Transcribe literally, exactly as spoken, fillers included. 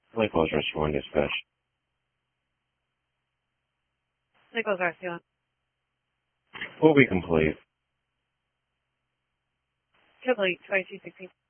Nichols Rescue One Dispatch. Nichols Rescue One. Will be complete. Complete, twenty-two sixteen.